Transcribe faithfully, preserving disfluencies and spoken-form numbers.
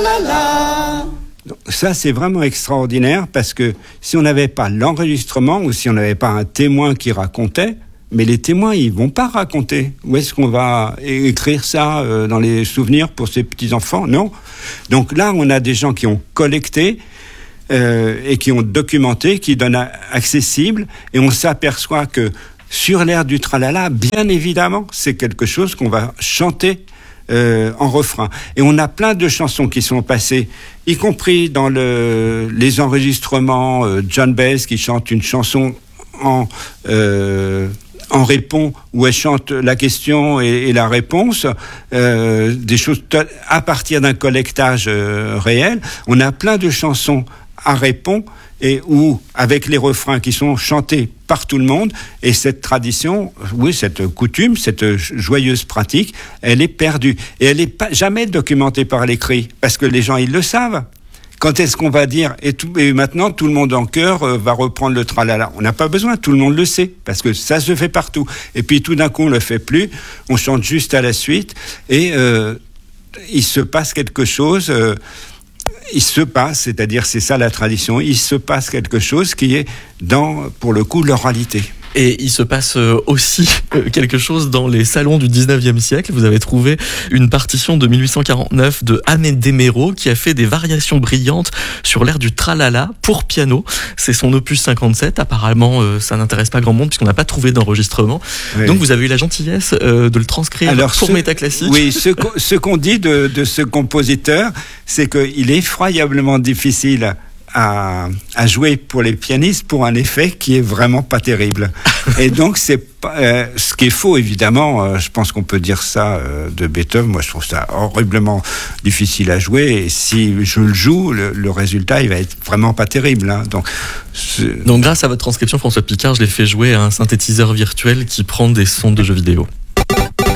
tralala. Ça, c'est vraiment extraordinaire parce que si on n'avait pas l'enregistrement ou si on n'avait pas un témoin qui racontait, mais les témoins, ils vont pas raconter. Où est-ce qu'on va écrire ça euh, dans les souvenirs pour ces petits-enfants? Non. Donc là, on a des gens qui ont collecté euh, et qui ont documenté, qui donnent accessible, et on s'aperçoit que sur l'air du tralala, bien évidemment, c'est quelque chose qu'on va chanter euh, en refrain. Et on a plein de chansons qui sont passées, y compris dans le, les enregistrements, euh, John Baez qui chante une chanson en... Euh, en répond, où elle chante la question et, et la réponse, euh, des choses t- à partir d'un collectage euh, réel. On a plein de chansons à répondre et où, avec les refrains qui sont chantés par tout le monde, et cette tradition, oui, cette coutume, cette joyeuse pratique, elle est perdue. Et elle n'est pas, jamais documentée par l'écrit, parce que les gens, ils le savent. Quand est-ce qu'on va dire et, tout, et maintenant tout le monde en chœur euh, va reprendre le tralala? On n'a pas besoin, tout le monde le sait parce que ça se fait partout. Et puis tout d'un coup on le fait plus, on chante juste à la suite et euh, il se passe quelque chose. Euh, il se passe, c'est-à-dire c'est ça la tradition. Il se passe quelque chose qui est dans, pour le coup, l'oralité. Et il se passe aussi quelque chose dans les salons du dix-neuvième siècle. Vous avez trouvé une partition de dix-huit cent quarante-neuf de Amédée Méraud qui a fait des variations brillantes sur l'air du tralala pour piano. C'est son opus cinquante-sept. Apparemment, euh, ça n'intéresse pas grand monde puisqu'on n'a pas trouvé d'enregistrement. Oui. Donc vous avez eu la gentillesse euh, de le transcrire Alors, pour ce, Métaclassique. Oui, ce, qu'on, ce qu'on dit de, de ce compositeur, c'est qu'il est effroyablement difficile À, à jouer pour les pianistes pour un effet qui est vraiment pas terrible. Et donc c'est pas, euh, ce qui est faux évidemment. Euh, je pense qu'on peut dire ça euh, de Beethoven. Moi je trouve ça horriblement difficile à jouer. Et si je le joue, le, le résultat il va être vraiment pas terrible. Hein. Donc donc grâce à votre transcription, François Picard, je l'ai fait jouer à un synthétiseur virtuel qui prend des sons de jeux vidéo.